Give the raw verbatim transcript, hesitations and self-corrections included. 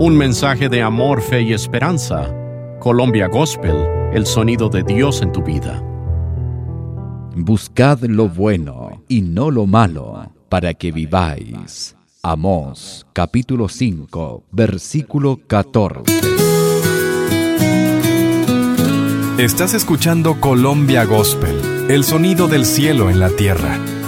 Un mensaje de amor, fe y esperanza. Colombia Gospel, el sonido de Dios en tu vida. Buscad lo bueno y no lo malo, para que viváis. Amós, capítulo cinco, versículo catorce. Estás escuchando Colombia Gospel, el sonido del cielo en la tierra.